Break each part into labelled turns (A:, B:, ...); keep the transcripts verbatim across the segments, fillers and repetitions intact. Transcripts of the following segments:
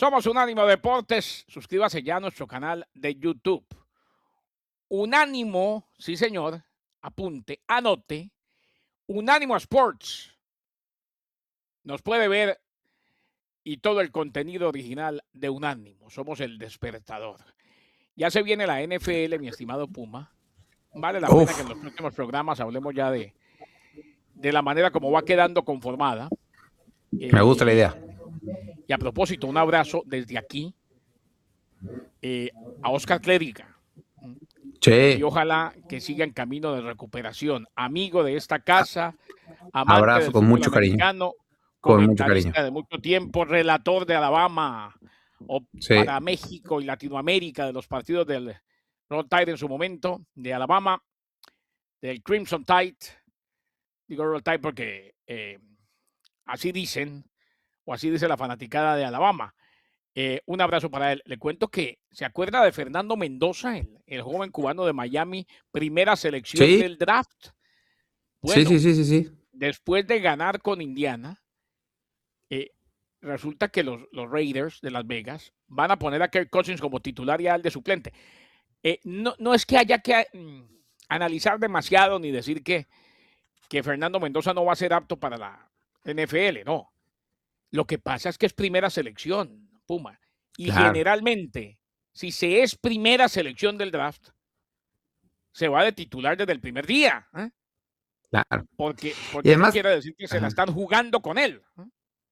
A: Somos Unánimo Deportes. Suscríbase ya a nuestro canal de YouTube. Unánimo, sí señor, apunte, anote, Unánimo Sports. Nos puede ver y todo el contenido original de Unánimo. Somos el despertador. Ya se viene la N F L, mi estimado Puma. Vale la
B: Uf.
A: pena que en los próximos programas hablemos ya de, de la manera como va quedando conformada.
B: Me gusta
A: Eh,
B: la idea.
A: Y a propósito, un abrazo desde aquí eh, a Oscar Clériga. Y
B: Sí.
A: ojalá que siga en camino de recuperación. Amigo de esta casa, amante
B: Abrazo
A: del
B: con
A: fútbol
B: mucho cariño.
A: americano,
B: Con mucho cariño.
A: comentarista de mucho tiempo, relator de Alabama o
B: Sí.
A: para México y Latinoamérica de los partidos del Roll Tide en su momento, de Alabama, del Crimson Tide. Digo Roll Tide porque eh, así dicen, o así dice la fanaticada de Alabama. Eh, un abrazo para él. Le cuento que se acuerda de Fernando Mendoza, el, el joven cubano de Miami, primera selección
B: Sí.
A: del draft.
B: Sí,
A: Bueno,
B: sí, sí, sí, sí.
A: después de ganar con Indiana, eh, resulta que los, los Raiders de Las Vegas van a poner a Kirk Cousins como titular y al de suplente. Eh, no, no es que haya que mm, analizar demasiado ni decir que, que Fernando Mendoza no va a ser apto para la N F L, no. Lo que pasa es que es primera selección, Puma. Y
B: Claro.
A: generalmente, si se es primera selección del draft, se va de titular desde el primer día. ¿eh?
B: Claro.
A: Porque,
B: Y
A: porque eso
B: además,
A: quiere decir que se la
B: ajá.
A: están jugando con él. ¿eh?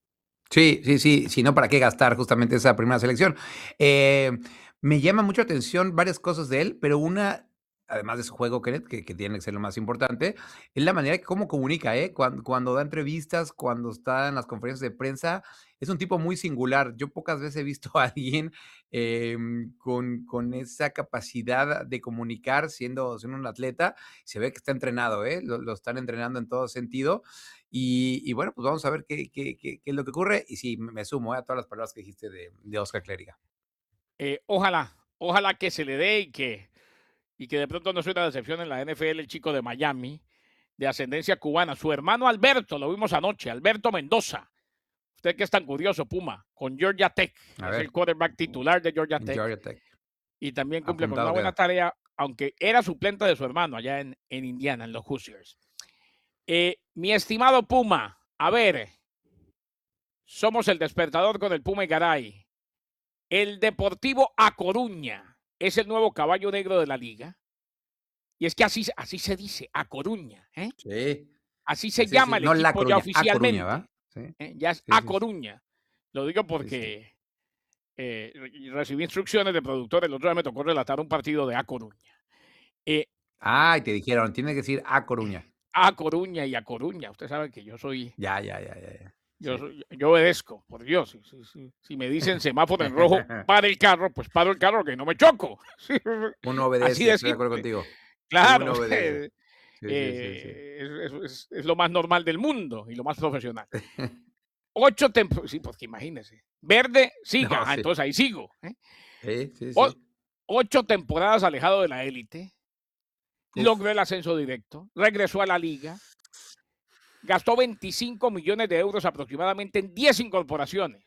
B: Sí, sí, sí. Si no, ¿para qué gastar justamente esa primera selección? Eh, me llama mucho la atención varias cosas de él, pero una, además de su juego, Kenneth, que, que tiene que ser lo más importante, es la manera que cómo comunica, ¿eh? Cuando, cuando da entrevistas, cuando está en las conferencias de prensa, es un tipo muy singular. Yo pocas veces he visto a alguien eh, con, con esa capacidad de comunicar siendo, siendo un atleta. Se ve que está entrenado, ¿eh? Lo, lo están entrenando en todo sentido. Y, y, bueno, pues vamos a ver qué, qué, qué, qué es lo que ocurre. Y sí, me sumo ¿eh? a todas las palabras que dijiste de, de Oscar Clériga.
A: Eh, ojalá, ojalá que se le dé y que, y que de pronto no sea una decepción en la N F L el chico de Miami, de ascendencia cubana. Su hermano Alberto, lo vimos anoche, Alberto Mendoza. Usted que es tan curioso, Puma, con Georgia Tech,
B: A
A: es el
B: ver,
A: quarterback titular de Georgia
B: en
A: Tech.
B: Georgia Tech.
A: Y también cumple con una
B: Apuntado
A: buena
B: queda.
A: tarea, aunque era suplente de su hermano allá en, en Indiana, en los Hoosiers. Eh, mi estimado Puma, a ver, somos el despertador con el Puma y Garay. El Deportivo A Coruña es el nuevo caballo negro de la liga. Y es que así, así se dice, A Coruña. ¿eh?
B: Sí,
A: Así se
B: sí,
A: llama
B: sí.
A: el
B: No La
A: equipo ya
B: Coruña, A Coruña, ¿va?
A: oficialmente.
B: Sí,
A: ¿eh? Ya es
B: sí,
A: A
B: sí. Sí,
A: Coruña. Lo digo
B: sí, sí.
A: porque eh, recibí instrucciones de productor. El otro día me tocó relatar un partido de A Coruña. Eh,
B: Ah, y te dijeron, tiene que decir A Coruña.
A: A Coruña y A Coruña. Usted sabe que yo soy,
B: Ya, ya, ya, ya. ya.
A: yo,
B: Sí.
A: soy, yo obedezco, por Dios. Si, si, si, si me dicen semáforo en rojo, para el carro, pues paro el carro que no me choco.
B: Uno
A: Así
B: obedece,
A: de
B: estoy de acuerdo
A: simple.
B: contigo.
A: Claro.
B: Uno obedece.
A: Eh,
B: Sí, sí, sí, sí.
A: es, es, es, lo más normal del mundo y lo más profesional. Ocho temporadas, sí, porque imagínese. Verde, siga.
B: No,
A: Ah,
B: sí.
A: entonces ahí sigo. ¿eh?
B: Sí, sí,
A: O,
B: sí.
A: ocho temporadas alejado de la élite.
B: Uf.
A: Logró el ascenso directo. Regresó a la liga. Gastó veinticinco millones de euros aproximadamente en diez incorporaciones.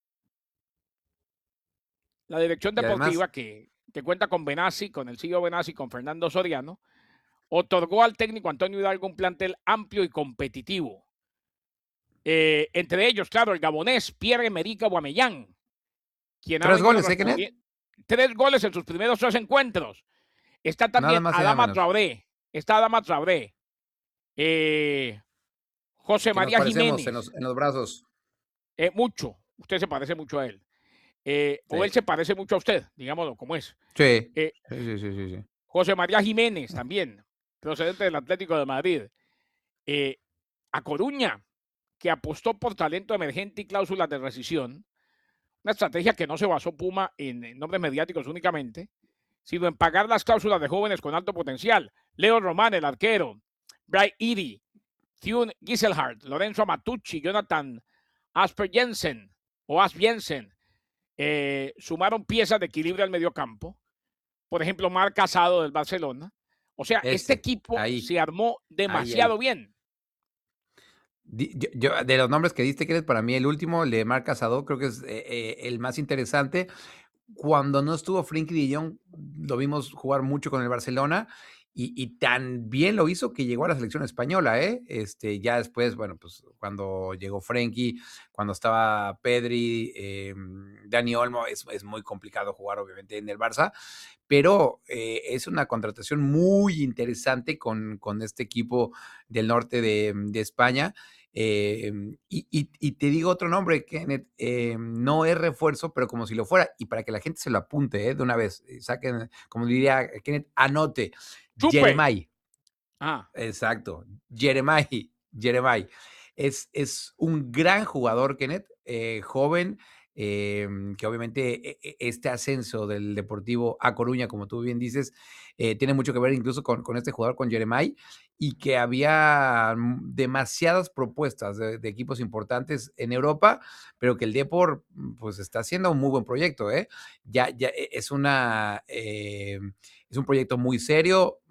A: La dirección
B: Y además,
A: deportiva, que, que cuenta con Benassi, con el C E O Benassi, con Fernando Soriano, otorgó al técnico Antonio Hidalgo un plantel amplio y competitivo. Eh, entre ellos, claro, el gabonés Pierre-Emerick Aubameyang, quien ha
B: tres
A: venido
B: goles, ¿eh, Kenneth?
A: respondiendo tres goles en sus primeros tres encuentros. Está
B: Nada
A: también
B: más y nada
A: Adama
B: menos.
A: Traoré, está Adama Traoré, eh, José
B: Que nos
A: María
B: parecemos en
A: Jiménez,
B: los, en los brazos.
A: eh, mucho, usted se parece mucho a él, eh, o él
B: Sí.
A: se parece mucho a usted, digámoslo como es.
B: Sí.
A: Eh,
B: Sí, sí, sí, sí, sí.
A: José María Jiménez también, procedente del Atlético de Madrid. Eh, a Coruña, que apostó por talento emergente y cláusulas de rescisión, una estrategia que no se basó Puma en, en nombres mediáticos únicamente, sino en pagar las cláusulas de jóvenes con alto potencial. Leo Román, el arquero, Bright Edie, Thune Giselhardt, Lorenzo Matucci, Jonathan Asper Jensen o As Jensen, eh, sumaron piezas de equilibrio al mediocampo. Por ejemplo, Marc Casado del Barcelona. O sea, este
B: Ese.
A: equipo
B: Ahí.
A: se armó
B: Ahí,
A: demasiado
B: ahí.
A: bien.
B: Di yo yo de los nombres que diste, Kenneth, para mí el último, el de Marc Casado, creo que es, eh eh, el más interesante. Cuando no estuvo Frenkie de Jong, lo vimos jugar mucho con el Barcelona y y tan bien lo hizo que llegó a la selección española, ¿eh? Este, ya después, bueno, pues, cuando llegó Frenkie, cuando estaba Pedri, em, Dani Olmo, es es muy complicado jugar, obviamente, en el Barça, pero, eh, es una contratación muy interesante con con este equipo del norte de de España. Em, y y y te digo otro nombre, Kenneth, em, no es refuerzo, pero como si lo fuera, y para que la gente se lo apunte, ¿eh? De una vez, eh, saquen, como diría Kenneth, anote,
A: ¡Chupe!
B: Yeremay.
A: Ah,
B: Exacto, Yeremay, Yeremay. Es es un gran jugador, Kenneth, eh, joven, em, que obviamente e e este ascenso del Deportivo A Coruña, como tú bien dices, eh, tiene mucho que ver incluso con con este jugador, con Yeremay, y que había, mm, demasiadas propuestas de de equipos importantes en Europa, pero que el Depor, mm, pues, está haciendo un muy buen proyecto, ¿eh? Ya ya e es una, em, es un proyecto muy serio,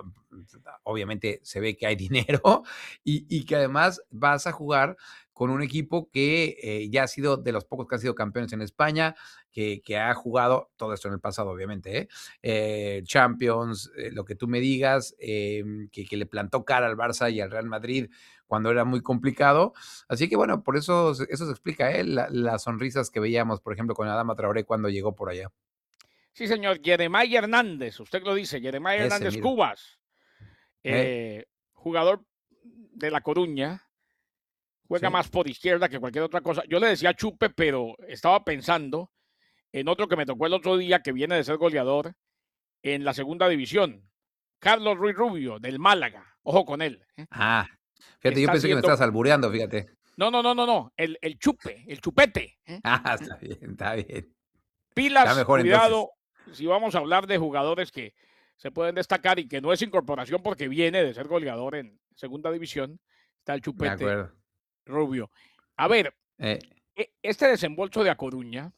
B: obviamente se ve que hay dinero y, y que además vas a jugar con un equipo que eh, ya ha sido de los pocos que han sido campeones en España, que, que ha jugado, todo esto en el pasado obviamente, ¿eh? Eh, Champions, eh, lo que tú me digas, eh, que, que le plantó cara al Barça y al Real Madrid cuando era muy complicado. Así que bueno, por eso, eso se explica, ¿eh? La, las sonrisas que veíamos, por ejemplo, con Adama Traoré cuando llegó por allá.
A: sí, señor. Yeremay Hernández, usted lo dice, Yeremay
B: Ese,
A: Hernández
B: miro.
A: Cubas,
B: Eh,
A: eh, jugador de La Coruña, juega
B: sí.
A: más por izquierda que cualquier otra cosa. Yo le decía Chupe, pero estaba pensando en otro que me tocó el otro día, que viene de ser goleador en la segunda división. Carlos Ruiz Rubio, del Málaga. Ojo con él. ¿eh?
B: Ah, fíjate, yo
A: Está
B: pensé que me
A: haciendo.
B: estabas albureando, fíjate.
A: No, no, no, no, no. El, el chupe, el chupete. ¿eh?
B: Ah, está bien, está bien. Está
A: Pilas,
B: mejor entonces.
A: cuidado. Si vamos a hablar de jugadores que se pueden destacar y que no es incorporación porque viene de ser goleador en segunda división, está el
B: De
A: chupete
B: acuerdo.
A: Rubio. A ver,
B: Eh,
A: e- este desembolso de A Coruña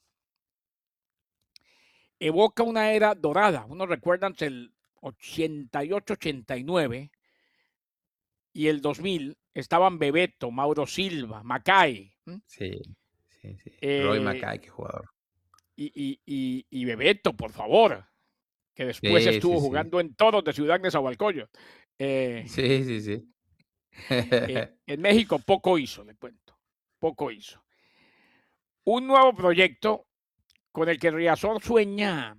A: evoca una era dorada. Uno recuerda entre el ochenta y ocho ochenta y nueve y el dos mil estaban Bebeto, Mauro Silva, Macay. ¿m?
B: sí, sí, sí. Roy
A: Eh,
B: Mackay, qué jugador.
A: y, y, y, y Bebeto, por favor, que después
B: Sí, sí,
A: estuvo
B: sí.
A: jugando en toros de Ciudad de Zahualcoyo. Eh,
B: Sí, sí, sí.
A: eh, en México poco hizo, le cuento, poco hizo. Un nuevo proyecto con el que Riazor sueña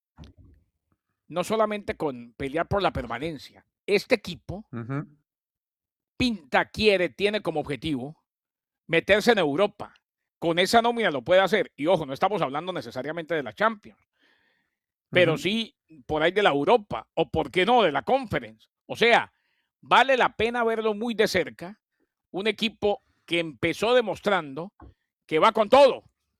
A: no solamente con pelear por la permanencia. Este equipo
B: Ujú,
A: pinta, quiere, tiene como objetivo meterse en Europa. Con esa nómina lo puede hacer. Y ojo, no estamos hablando necesariamente de la Champions, pero
B: ujú.
A: sí por ahí de la Europa, o por qué no, de la Conference. O sea, vale la pena verlo muy de cerca. Un equipo que empezó demostrando que va con todo.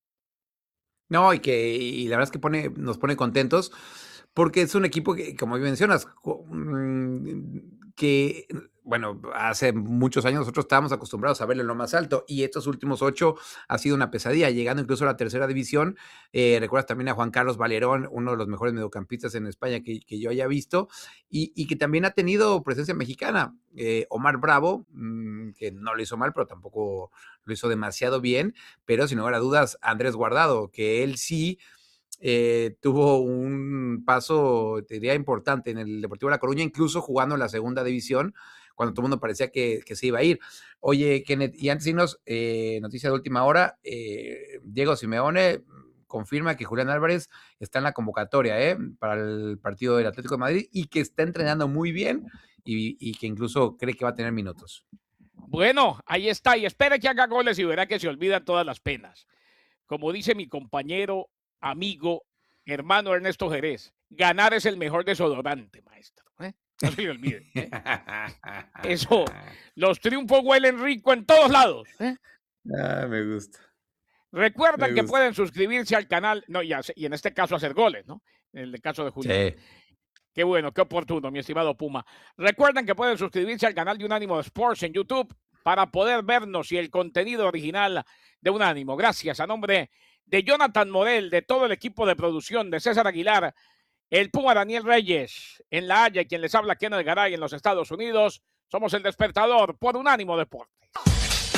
B: No, y que y la verdad es que pone nos pone contentos, porque es un equipo que, como bien mencionas, jo mm, que, bueno, hace muchos años nosotros estábamos acostumbrados a verlo en lo más alto, y estos últimos ocho ha sido una pesadilla, llegando incluso a la tercera división. Eh, recuerdas también a Juan Carlos Valerón, uno de los mejores mediocampistas en España que que yo haya visto, y y que también ha tenido presencia mexicana. Eh, Omar Bravo, mm, que no lo hizo mal, pero tampoco lo hizo demasiado bien, pero sin lugar a dudas, Andrés Guardado, que él sí eh, tuvo un paso, te diría, importante en el Deportivo La Coruña, incluso jugando en la segunda división, cuando todo el mundo parecía que, que se iba a ir. Oye, Kenneth, y antes de irnos, eh, noticia de última hora, eh, Diego Simeone confirma que Julián Álvarez está en la convocatoria ¿eh? para el partido del Atlético de Madrid y que está entrenando muy bien y, y que incluso cree que va a tener minutos.
A: Bueno, ahí está. Y espera que haga goles y verá que se olvidan todas las penas. Como dice mi compañero, amigo, hermano Ernesto Jerez, ganar es el mejor desodorante, maestro. ¿eh? No se le olvide. ¿eh? Eso, los triunfos huelen rico en todos lados. ¿eh?
B: Ah, me gusta, me
A: Recuerden que
B: gusta.
A: pueden suscribirse al canal, no, y, hace- y en este caso hacer goles, ¿no? En el caso de Julián.
B: Sí.
A: Qué bueno, qué oportuno, mi estimado Puma. Recuerden que pueden suscribirse al canal de Unánimo Sports en YouTube para poder vernos y el contenido original de Unánimo. Gracias a nombre de Jonathan Morel, de todo el equipo de producción, de César Aguilar, el Puma Daniel Reyes, en La Haya, quien les habla Kenneth Garay en los Estados Unidos. Somos el despertador por Unánimo Deportes.